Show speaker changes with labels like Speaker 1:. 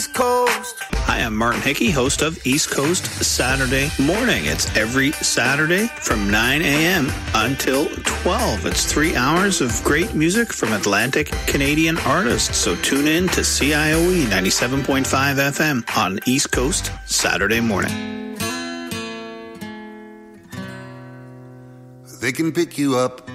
Speaker 1: Coast.
Speaker 2: Hi, I'm Martin Hickey, host of East Coast Saturday Morning. It's every Saturday from 9 a.m. until 12. It's 3 hours of great music from Atlantic Canadian artists. So tune in to CIOE 97.5 FM on East Coast Saturday Morning.
Speaker 1: They can pick you up